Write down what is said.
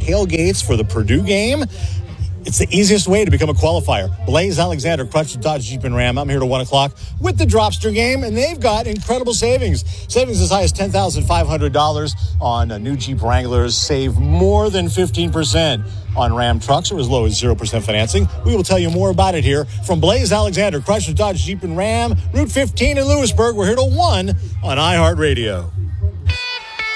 tailgates for the Purdue game. It's the easiest way to become a qualifier. Blaze Alexander, Crutchfield Dodge Jeep and Ram. I'm here to 1 o'clock with the Dropster game, and they've got incredible savings. Savings as high as $10,500 on new Jeep Wranglers. Save more than 15% on Ram trucks, or as low as 0% financing. We will tell you more about it here from Blaze Alexander, Crutchfield Dodge Jeep and Ram, Route 15 in Lewisburg. We're here till 1 on iHeartRadio.